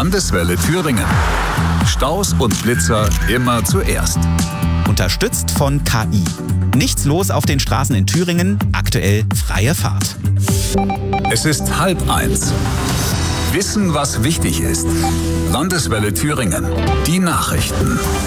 Landeswelle Thüringen. Staus und Blitzer immer zuerst. Unterstützt von KI. Nichts los auf den Straßen in Thüringen, aktuell freie Fahrt. Es ist 12:30. Wissen, was wichtig ist. Landeswelle Thüringen. Die Nachrichten.